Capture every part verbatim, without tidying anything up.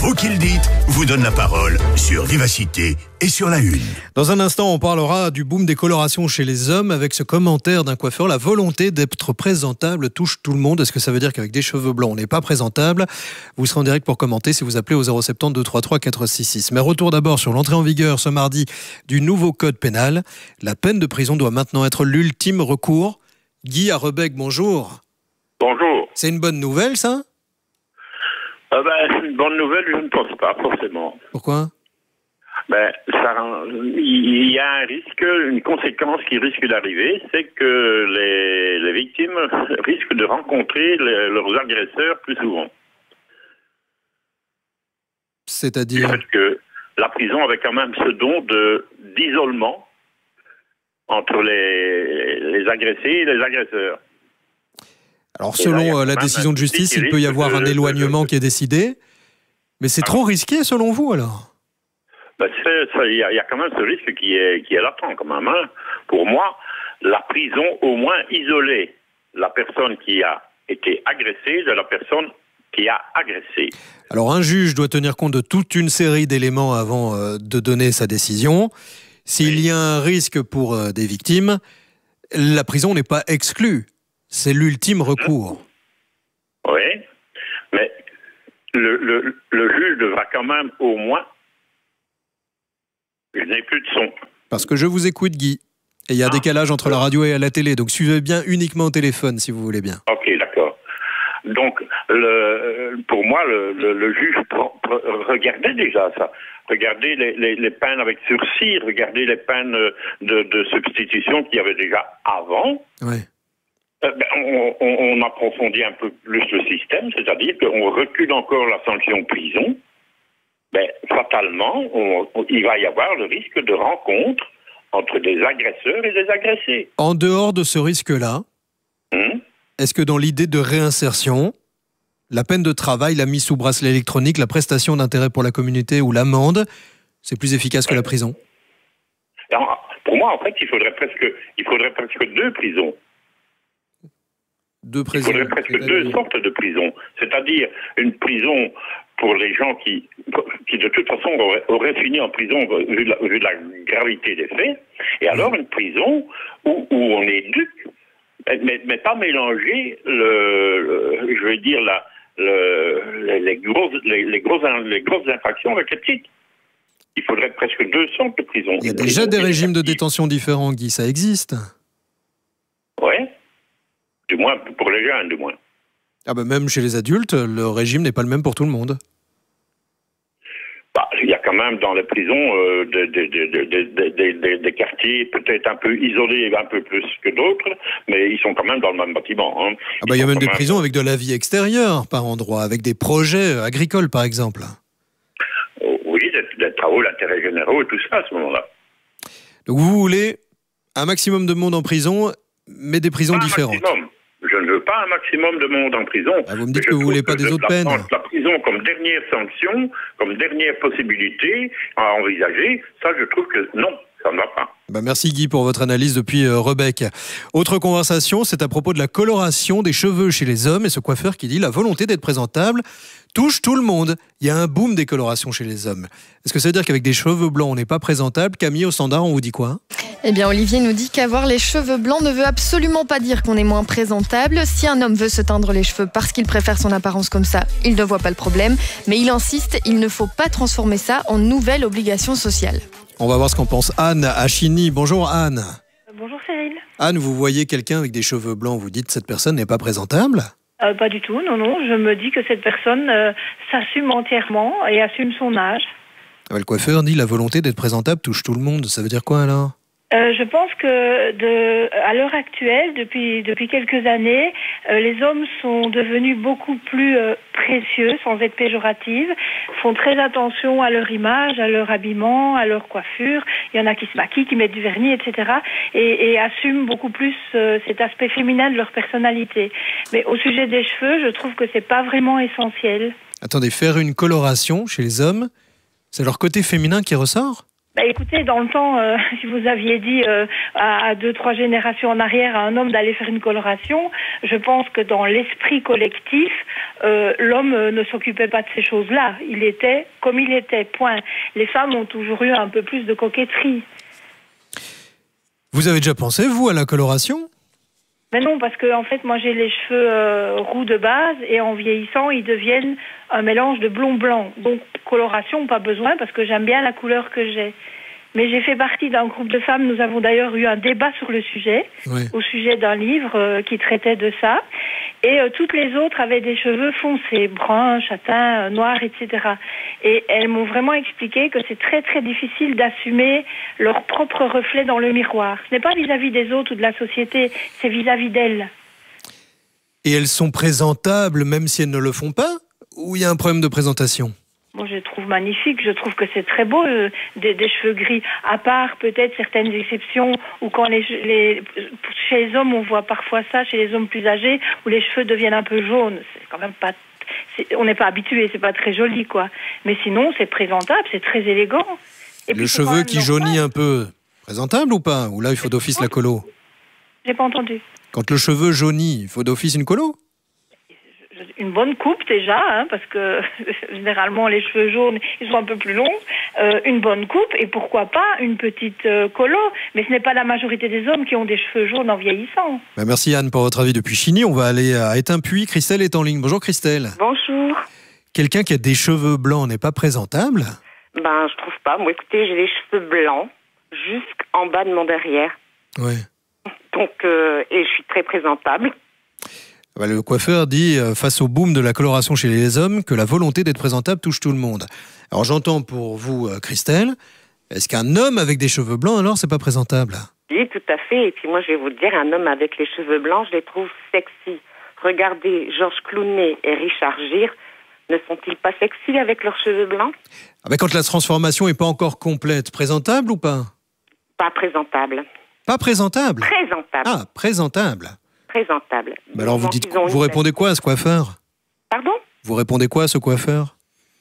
Vous qui le dites vous donne la parole sur Vivacité et sur La Une. Dans un instant, on parlera du boom des colorations chez les hommes avec ce commentaire d'un coiffeur. La volonté d'être présentable touche tout le monde. Est-ce que ça veut dire qu'avec des cheveux blancs, on n'est pas présentable ? Vous serez en direct pour commenter si vous appelez au zéro sept zéro deux trois trois quatre six six. Mais retour d'abord sur l'entrée en vigueur ce mardi du nouveau code pénal. La peine de prison doit maintenant être l'ultime recours. Guy à Rebec, bonjour. Bonjour. C'est une bonne nouvelle, ça ? Euh, ben, une bonne nouvelle, je ne pense pas forcément. Pourquoi ? Ben, ça, il y a un risque, une conséquence qui risque d'arriver, c'est que les, les victimes risquent de rencontrer les, leurs agresseurs plus souvent. C'est-à-dire ? Du fait que la prison avait quand même ce don de, d'isolement entre les, les agressés et les agresseurs. Alors, selon là, la décision de justice, il peut y avoir de, un éloignement de, de, qui est décidé, mais c'est ah. trop risqué selon vous, alors ? Ben, il y, y a quand même ce risque qui est, qui est latent quand même. Hein. Pour moi, la prison, au moins, isoler la personne qui a été agressée de la personne qui a agressé. Alors, un juge doit tenir compte de toute une série d'éléments avant euh, de donner sa décision. S'il oui. y a un risque pour euh, des victimes, la prison n'est pas exclue. C'est l'ultime recours. Oui, mais le, le, le juge devra quand même au moins... Je n'ai plus de son. Parce que je vous écoute, Guy. Et il y a un ah, décalage entre la radio et la télé, donc suivez bien uniquement au téléphone, si vous voulez bien. Ok, d'accord. Donc, le, pour moi, le, le, le juge regardait déjà ça. Regardez les, les, les peines avec sursis, regardez les peines de, de substitution qu'il y avait déjà avant. Oui. Ben, on, on, on approfondit un peu plus le système, c'est-à-dire qu'on recule encore la sanction prison. Ben, fatalement, on, on, il va y avoir le risque de rencontre entre des agresseurs et des agressés. En dehors de ce risque-là, hum? est-ce que dans l'idée de réinsertion, la peine de travail, la mise sous bracelet électronique, la prestation d'intérêt pour la communauté ou l'amende, c'est plus efficace ouais. que la prison ? Alors, pour moi, en fait, il faudrait presque, il faudrait presque deux prisons. Deux prisons. Il faudrait presque deux sortes de prisons. C'est-à-dire une prison pour les gens qui, qui de toute façon auraient, auraient fini en prison vu de, la, vu de la gravité des faits, et alors une prison où, où on est duc, mais, mais pas mélanger le, le je veux dire la, le, les, les, grosses, les, les, grosses, les grosses infractions avec les petites. Il faudrait presque deux sortes de prisons. Il y a déjà des régimes de détention différents, Guy, ça existe. Oui. Du moins, pour les jeunes, du moins. Ah ben même chez les adultes, le régime n'est pas le même pour tout le monde. Bah, il y a quand même dans les prisons euh, des, des, des, des, des, des, des quartiers peut-être un peu isolés, un peu plus que d'autres, mais ils sont quand même dans le même bâtiment. Hein. Ah ben il y a même des même... prisons avec de la vie extérieure par endroit, avec des projets agricoles par exemple. Oui, des, des travaux d'intérêt généraux et tout ça à ce moment-là. Donc vous voulez un maximum de monde en prison, mais des prisons pas différentes. Maximum. Je ne veux pas un maximum de monde en prison. Ah, vous me dites que vous ne voulez pas des autres peines. La prison comme dernière sanction, comme dernière possibilité à envisager, ça je trouve que non, ça ne va pas. Bah merci Guy pour votre analyse depuis euh, Rebec. Autre conversation, c'est à propos de la coloration des cheveux chez les hommes et ce coiffeur qui dit la volonté d'être présentable touche tout le monde. Il y a un boom des colorations chez les hommes. Est-ce que ça veut dire qu'avec des cheveux blancs, on n'est pas présentable ? Camille, au standard, on vous dit quoi ? Eh bien, Olivier nous dit qu'avoir les cheveux blancs ne veut absolument pas dire qu'on est moins présentable. Si un homme veut se teindre les cheveux parce qu'il préfère son apparence comme ça, il ne voit pas le problème. Mais il insiste, il ne faut pas transformer ça en nouvelle obligation sociale. On va voir ce qu'en pense Anne à Chigny. Bonjour Anne. Bonjour Cyril. Anne, vous voyez quelqu'un avec des cheveux blancs, vous dites cette personne n'est pas présentable ? Euh, pas du tout, non, non. Je me dis que cette personne euh, s'assume entièrement et assume son âge. Ah, le coiffeur dit la volonté d'être présentable touche tout le monde. Ça veut dire quoi alors ? Euh, je pense que de, à l'heure actuelle, depuis, depuis quelques années, euh, les hommes sont devenus beaucoup plus euh, précieux, sans être péjoratifs, font très attention à leur image, à leur habillement, à leur coiffure. Il y en a qui se maquillent, qui mettent du vernis, et cetera. Et, et assument beaucoup plus euh, cet aspect féminin de leur personnalité. Mais au sujet des cheveux, je trouve que c'est pas vraiment essentiel. Attendez, faire une coloration chez les hommes, c'est leur côté féminin qui ressort ? Bah écoutez, dans le temps, euh, si vous aviez dit euh, à, à deux, trois générations en arrière à un homme d'aller faire une coloration, je pense que dans l'esprit collectif, euh, l'homme euh, ne s'occupait pas de ces choses-là. Il était comme il était, point. Les femmes ont toujours eu un peu plus de coquetterie. Vous avez déjà pensé, vous, à la coloration ? Mais non, parce que en fait, moi j'ai les cheveux euh, roux de base et en vieillissant, ils deviennent un mélange de blond-blanc. Donc coloration, pas besoin parce que j'aime bien la couleur que j'ai. Mais j'ai fait partie d'un groupe de femmes, nous avons d'ailleurs eu un débat sur le sujet, Oui. au sujet d'un livre euh, qui traitait de ça. Et euh, toutes les autres avaient des cheveux foncés, bruns, châtains, euh, noirs, et cetera. Et elles m'ont vraiment expliqué que c'est très très difficile d'assumer leur propre reflet dans le miroir. Ce n'est pas vis-à-vis des autres ou de la société, c'est vis-à-vis d'elles. Et elles sont présentables même si elles ne le font pas ? Ou il y a un problème de présentation ? Moi, je trouve magnifique. Je trouve que c'est très beau, euh, des, des cheveux gris. À part peut-être certaines exceptions où quand les, les, chez les hommes, on voit parfois ça, chez les hommes plus âgés, où les cheveux deviennent un peu jaunes. C'est quand même pas, c'est, on n'est pas habitué, c'est pas très joli, quoi. Mais sinon, c'est présentable, c'est très élégant. Et le cheveu qui jaunit un peu, présentable ou pas ? Ou là, il faut d'office la colo ? J'ai pas entendu. Quand le cheveu jaunit, il faut d'office une colo ? Une bonne coupe déjà, hein, parce que généralement les cheveux jaunes, ils sont un peu plus longs. Euh, une bonne coupe et pourquoi pas une petite euh, colo. Mais ce n'est pas la majorité des hommes qui ont des cheveux jaunes en vieillissant. Bah merci Anne pour votre avis depuis Chigny. On va aller à Étain-Puy. Christelle est en ligne. Bonjour Christelle. Bonjour. Quelqu'un qui a des cheveux blancs n'est pas présentable ? Ben, je trouve pas. Moi, écoutez, j'ai les cheveux blancs jusqu'en bas de mon derrière. Ouais. Donc, euh, et je suis très présentable. Bah, le coiffeur dit, euh, face au boom de la coloration chez les hommes, que la volonté d'être présentable touche tout le monde. Alors j'entends pour vous, euh, Christelle, est-ce qu'un homme avec des cheveux blancs, alors, c'est pas présentable ? Oui, tout à fait. Et puis moi, je vais vous dire, un homme avec les cheveux blancs, je les trouve sexy. Regardez, Georges Clooney et Richard Gere, ne sont-ils pas sexy avec leurs cheveux blancs ? Ah bah, quand la transformation n'est pas encore complète, présentable ou pas ? Pas présentable. Pas présentable ? Présentable. Ah, présentable. Présentable. Mais alors vous, dites, vous une... répondez quoi à ce coiffeur ? Pardon ? Vous répondez quoi à ce coiffeur ?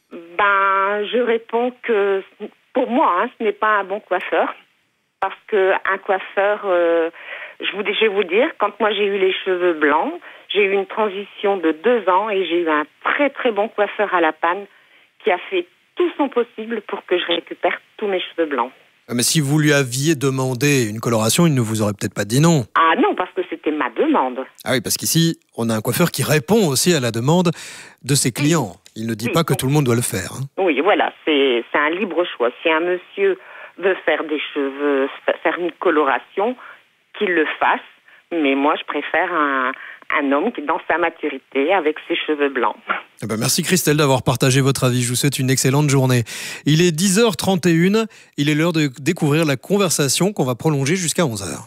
Ben, je réponds que pour moi, hein, ce n'est pas un bon coiffeur. Parce qu'un coiffeur, euh, je, vous, je vais vous dire, quand moi j'ai eu les cheveux blancs, j'ai eu une transition de deux ans et j'ai eu un très très bon coiffeur à la panne qui a fait tout son possible pour que je récupère tous mes cheveux blancs. Mais si vous lui aviez demandé une coloration, il ne vous aurait peut-être pas dit non. Ah non, parce que c'était ma demande. Ah oui, parce qu'ici, on a un coiffeur qui répond aussi à la demande de ses clients. Il ne dit oui, pas que donc, tout le monde doit le faire. Hein. Oui, voilà, c'est, c'est un libre choix. Si un monsieur veut faire des cheveux, faire une coloration, qu'il le fasse. Mais moi, je préfère un, un homme qui est dans sa maturité avec ses cheveux blancs. Eh ben merci Christelle d'avoir partagé votre avis. Je vous souhaite une excellente journée. Il est dix heures trente et une. Il est l'heure de découvrir la conversation qu'on va prolonger jusqu'à onze heures.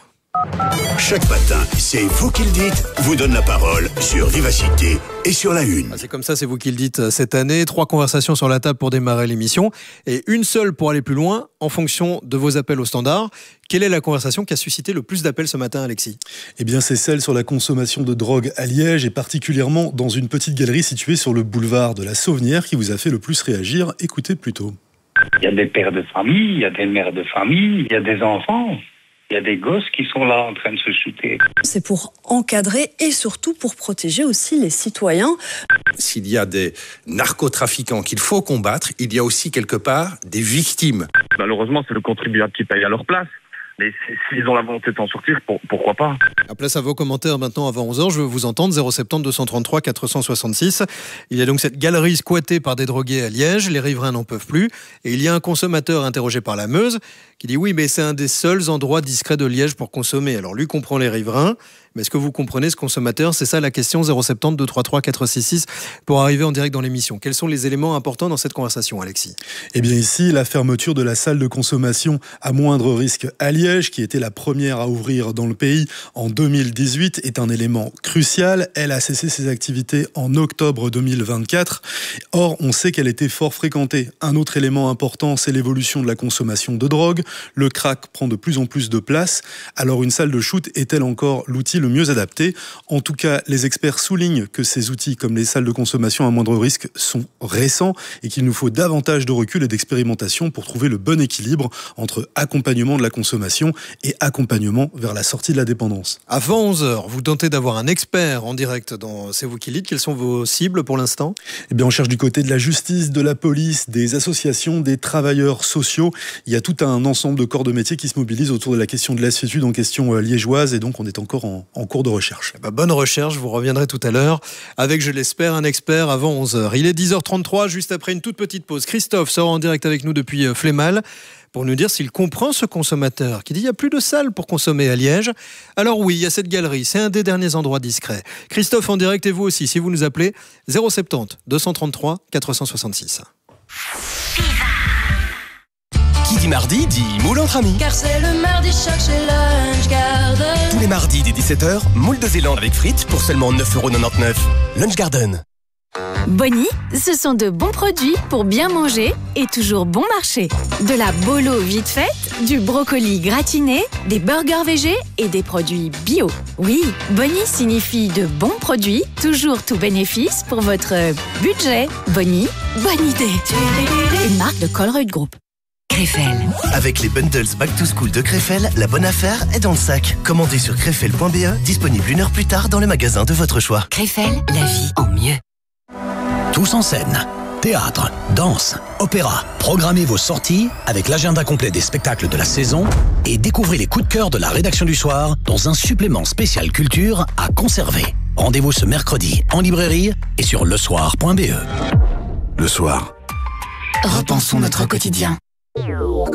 Chaque matin, c'est vous qui le dites, vous donne la parole sur Vivacité et sur La Une. C'est comme ça, c'est vous qui le dites cette année. Trois conversations sur la table pour démarrer l'émission et une seule pour aller plus loin en fonction de vos appels au standard. Quelle est la conversation qui a suscité le plus d'appels ce matin, Alexis ? Eh bien, c'est celle sur la consommation de drogue à Liège et particulièrement dans une petite galerie située sur le boulevard de la Sauvenière qui vous a fait le plus réagir. Écoutez plutôt. Il y a des pères de famille, il y a des mères de famille, il y a des enfants. Il y a des gosses qui sont là en train de se shooter. C'est pour encadrer et surtout pour protéger aussi les citoyens. S'il y a des narcotrafiquants qu'il faut combattre, il y a aussi quelque part des victimes. Malheureusement, c'est le contribuable qui paye à leur place. Mais s'ils ont la volonté de s'en sortir, pour, pourquoi pas ? À place à vos commentaires maintenant avant onze heures, je veux vous entendre, zéro sept zéro deux cent trente-trois quatre cent soixante-six. Il y a donc cette galerie squattée par des drogués à Liège, les riverains n'en peuvent plus, et il y a un consommateur interrogé par la Meuse qui dit oui, mais c'est un des seuls endroits discrets de Liège pour consommer. Alors lui comprend les riverains, mais est-ce que vous comprenez ce consommateur ? C'est ça la question, zéro sept zéro deux cent trente-trois quatre cent soixante-six pour arriver en direct dans l'émission. Quels sont les éléments importants dans cette conversation, Alexis ? Eh bien ici, la fermeture de la salle de consommation à moindre risque à Liège, qui était la première à ouvrir dans le pays en deux mille dix-huit, est un élément crucial. Elle a cessé ses activités en octobre deux mille vingt-quatre. Or, on sait qu'elle était fort fréquentée. Un autre élément important, c'est l'évolution de la consommation de drogue. Le crack prend de plus en plus de place. Alors une salle de shoot est-elle encore l'outil le le mieux adapté. En tout cas, les experts soulignent que ces outils comme les salles de consommation à moindre risque sont récents et qu'il nous faut davantage de recul et d'expérimentation pour trouver le bon équilibre entre accompagnement de la consommation et accompagnement vers la sortie de la dépendance. Avant onze heures, vous tentez d'avoir un expert en direct dans C'est vous qui lead. Quelles sont vos cibles pour l'instant ? Eh bien, on cherche du côté de la justice, de la police, des associations, des travailleurs sociaux. Il y a tout un ensemble de corps de métier qui se mobilisent autour de la question de lassitude en question liégeoise et donc on est encore en, en cours de recherche. Eh ben, bonne recherche, vous reviendrez tout à l'heure avec, je l'espère, un expert avant onze heures. Il est dix heures trente-trois, juste après une toute petite pause. Christophe sera en direct avec nous depuis Flémal pour nous dire s'il comprend ce consommateur qui dit qu'il n'y a plus de salle pour consommer à Liège. Alors oui, il y a cette galerie, c'est un des derniers endroits discrets. Christophe en direct et vous aussi, si vous nous appelez zéro sept zéro deux cent trente-trois quatre cent soixante-six. Qui dit mardi dit moule entre amis. Car c'est le mardi choc chez Lunch Garden. Tous les mardis dès dix-sept heures, moule de Zélande avec frites pour seulement neuf euros quatre-vingt-dix-neuf. Lunch Garden. Bonnie, ce sont de bons produits pour bien manger et toujours bon marché. De la bolo vite faite, du brocoli gratiné, des burgers végés et des produits bio. Oui, Bonnie signifie de bons produits, toujours tout bénéfice pour votre budget. Bonnie, bonne idée. Une marque de Colruyt Group. Crefel. Avec les bundles Back to School de Crefel, la bonne affaire est dans le sac. Commandez sur crefel point b e, disponible une heure plus tard dans le magasin de votre choix. Crefel, la vie en mieux. Tous en scène. Théâtre, danse, opéra. Programmez vos sorties avec l'agenda complet des spectacles de la saison et découvrez les coups de cœur de la rédaction du soir dans un supplément spécial culture à conserver. Rendez-vous ce mercredi en librairie et sur le soir point b e. Le soir. Repensons notre quotidien.